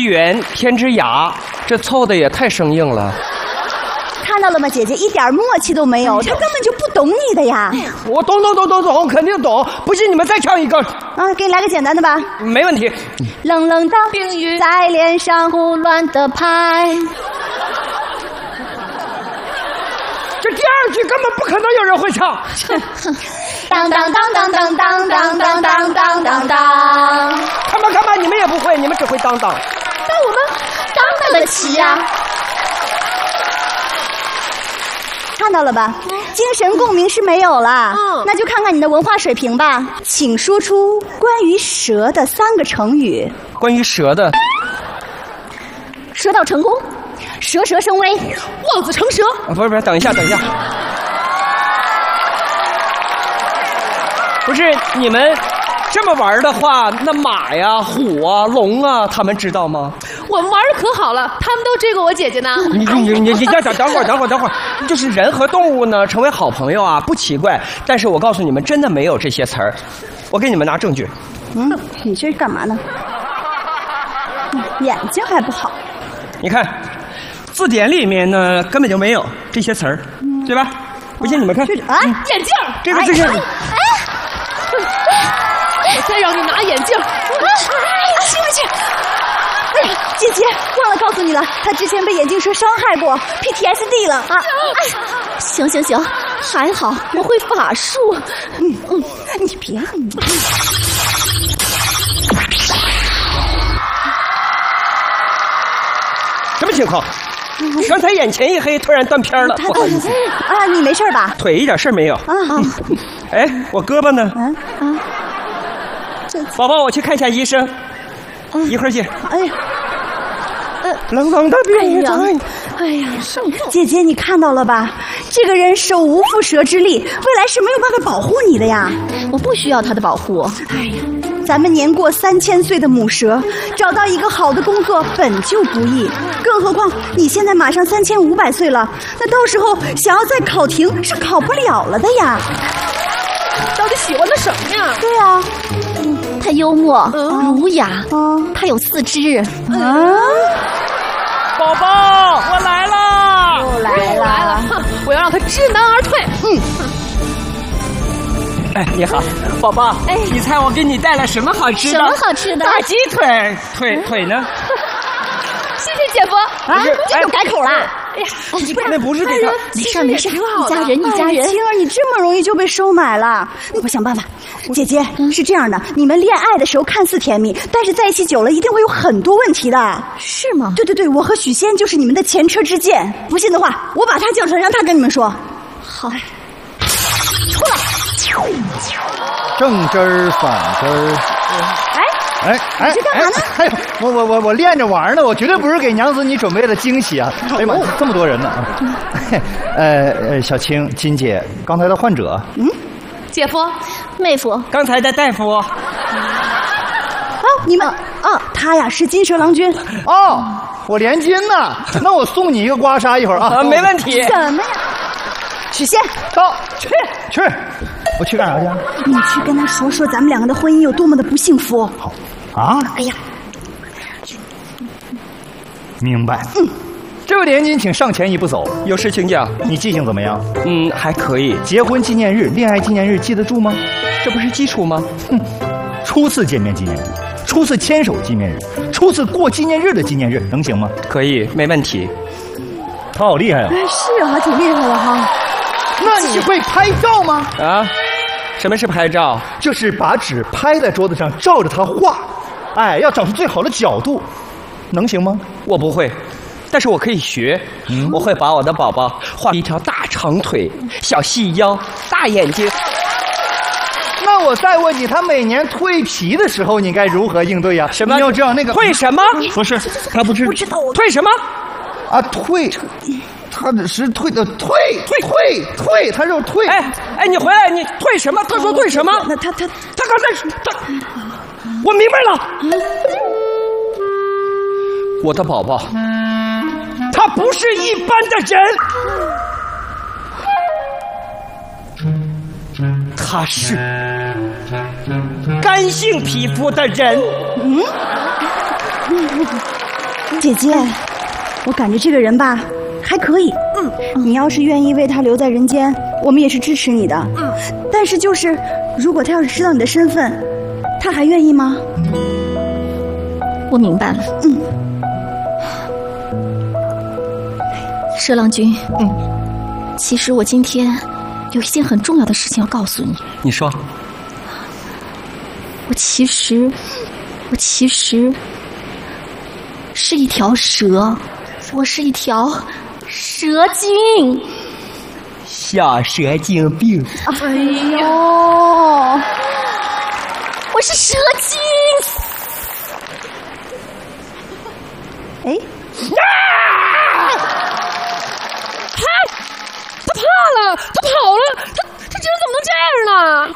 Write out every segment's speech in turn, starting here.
圆偏只哑，这凑的也太生硬了。 看到了吗，姐姐一点默契都没有，她根本就不懂你的呀。 我懂，肯定懂。不信你们再唱一个。 啊，给你来个简单的吧。 没问题。 冷冷的冰雨在脸上胡乱的拍。 这第二句根本不可能有人会唱。 当当当当当当当当当当当当。 看吧，你们也不会，你们只会当当。 但我们当得起呀。看到了吧？精神共鸣是没有了。那就看看你的文化水平吧。请说出关于蛇的3个成语。 关于蛇的， 蛇到成功，蛇蛇生威，望子成蛇。 不是，等一下。不是你们这么玩的话，那马呀、虎啊、龙啊，他们知道吗？ 我们玩的可好了，他们都追过我姐姐呢。 你等会儿，就是人和动物呢成为好朋友啊，不奇怪。但是我告诉你们，真的没有这些词儿。我给你们拿证据。 你这是干嘛呢？眼睛还不好。 你看，字典里面呢根本就没有这些词儿，对吧？不信你们看。 啊， 眼镜， 这个字是。 我再让你拿眼镜。 去不去？姐姐忘了告诉你了，她之前被眼镜蛇伤害过 ，PTSD 了啊！行，还好我会法术。你别。 什么情况？刚才眼前一黑，突然断片了，不好意思。 啊，你没事吧？ 腿一点事没有。哎，我胳膊呢？宝宝，我去看一下医生。一会儿见。 哎呀， 冷冷的冰雨在。 哎呀，姐姐，你看到了吧？这个人手无缚蛇之力，未来是没有办法保护你的呀。 我不需要他的保护。 哎呀，咱们年过3000岁的母蛇，找到一个好的工作本就不易，更何况你现在马上3500岁了，那到时候想要再考停是考不了了的呀。 到底喜欢他什么呀？ 对啊， 他幽默、儒雅，他有4肢。 宝宝，我来了！ 又来了， 我要让他知难而退。 哎，你好，宝宝。哎，你猜我给你带来什么好吃的？ 什么好吃的？ 大鸡腿，腿呢？ 谢谢姐夫。 这就改口了。 哎呀， 那不是给他。 没事，一家人。青儿，你这么容易就被收买了？我想办法。姐姐，是这样的，你们恋爱的时候看似甜蜜，但是在一起久了一定会有很多问题的。 是吗？ 对，我和许仙就是你们的前车之鉴。不信的话，我把他叫出来，让他跟你们说。 好。 出来。 正汁儿反汁儿。哎， 你这干嘛呢？ 哎呦，我练着玩呢，我绝对不是给娘子你准备的惊喜啊！哎呀妈，这么多人呢！小青、金姐，刚才的患者， 姐夫、妹夫， 刚才的大夫。 你们他呀是金蛇郎君。 我连金呢，那我送你一个刮痧一会儿啊。 没问题。 什么呀？许仙， 到去，我去干啥去？ 你去跟他说咱们2个的婚姻有多么的不幸福。 好啊。 哎呀， 明白。这位连金，请上前一步走。 有事请讲。 你记性怎么样？ 还可以。 结婚纪念日、恋爱纪念日记得住吗？ 这不是基础吗？ 初次见面纪念日、初次牵手纪念日、初次过纪念日的纪念日，能行吗？ 可以，没问题。 他好厉害啊！ 是啊，挺厉害的哈。 那你会拍照吗？ 什么是拍照？ 就是把纸拍在桌子上，照着它画。要找出最好的角度，能行吗？ 我不会，但是我可以学。我会把我的宝宝画一条大长腿、小细腰、大眼睛。 那我再问你，他每年蜕皮的时候，你该如何应对呀？ 什么？ 你要知道那个蜕什么？ 不是，他不是不知道蜕什么？ 蜕，他是蜕的蜕，他是蜕。 哎，你回来，你蜕什么？他说蜕什么？ 那他刚才我明白了。我的宝宝，他不是一般的人，他是干性皮肤的人。 姐姐，我感觉这个人吧还可以。你要是愿意为他留在人间，我们也是支持你的。但是就是如果他要是知道你的身份，他还愿意吗？ 我明白了。佘郎君，其实我今天有一件很重要的事情要告诉你。 你说。 我其实是一条蛇，我是一条蛇精。 小蛇精病。 哎呦，我是蛇精。 哎， 他怕了，他跑了，他这人怎么能这样呢？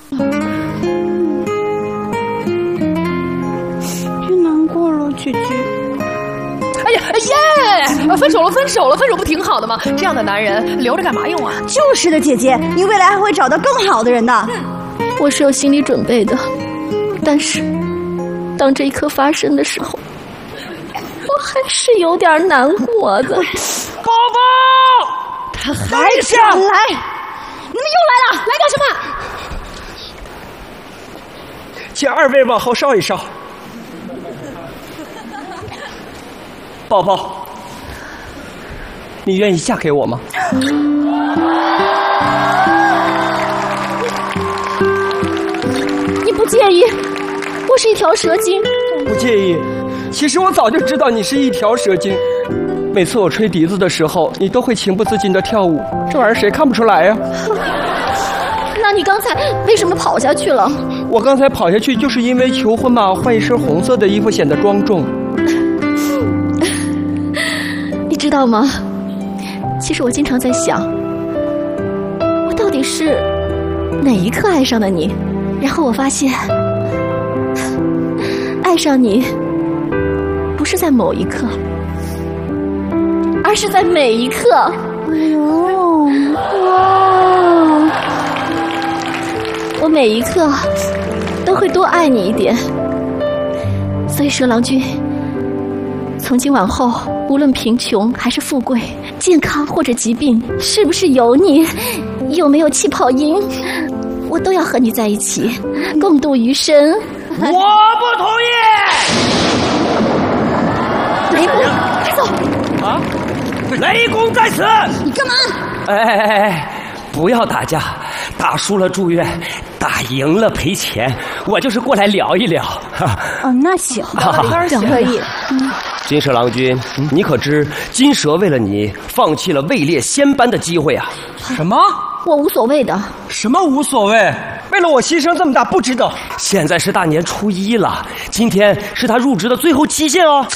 别难过了，姐姐。 哎呀，分手了，分手不挺好的吗？这样的男人留着干嘛用啊？ 就是的，姐姐，你未来还会找到更好的人的。 我是有心理准备的，但是当这一刻发生的时候，我还是有点难过的。 宝宝， 他还想来，你们又来了，来干什么？ 请二位往后稍一稍。宝宝，你愿意嫁给我吗？ 你不介意？我是一条蛇精。 不介意。其实我早就知道你是一条蛇精。每次我吹笛子的时候，你都会情不自禁地跳舞，这玩意儿谁看不出来呀？ 那你刚才为什么跑下去了？ 我刚才跑下去就是因为求婚嘛，换一身红色的衣服显得庄重。 你知道吗？其实我经常在想，我到底是哪一刻爱上了你？然后我发现，爱上你不是在某一刻，而是在每一刻。 哎呦， 哇！我每一刻都会多爱你一点。所以佘郎君，从今往后，无论贫穷还是富贵，健康或者疾病，是不是有你，有没有气泡音，我都要和你在一起，共度余生。 我不同意。 雷公，快走！ 啊！雷公在此！ 你干嘛？ 哎，不要打架，打输了住院，打赢了赔钱。我就是过来聊一聊。 哦，那行， 当然可以。 金蛇郎君，你可知金蛇为了你放弃了位列仙班的机会啊？什么？ 我无所谓的。 什么无所谓？为了我牺牲这么大，不值得。现在是大年初一了，今天是他入职的最后期限哦。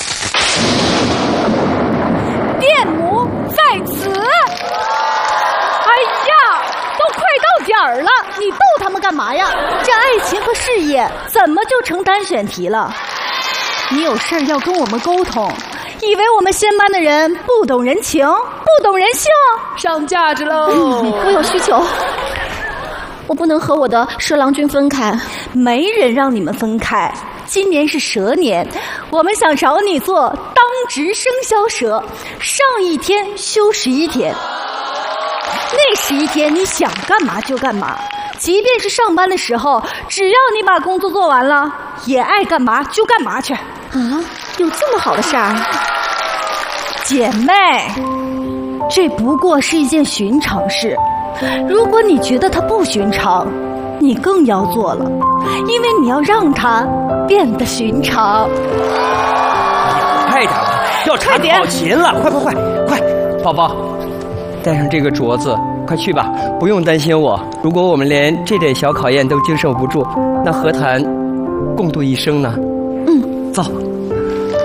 电母在此。哎呀，都快到点儿了， 你逗他们干嘛呀？这爱情和事业怎么就成单选题了？你有事儿要跟我们沟通，以为我们仙班的人不懂人情，不懂人性？ 上价值喽！ 我有需求，我不能和我的佘郎君分开。 没人让你们分开。今年是蛇年，我们想找你做当值生肖蛇，上一天休11天，那11天你想干嘛就干嘛。即便是上班的时候，只要你把工作做完了，也爱干嘛就干嘛去。 啊，有这么好的事儿？ 姐妹，这不过是一件寻常事。如果你觉得它不寻常，你更要做了，因为你要让它变得寻常。 快点吧，要查考勤了！快！宝宝，带上这个镯子，快去吧，不用担心我。如果我们连这点小考验都经受不住，那何谈共度一生呢？走。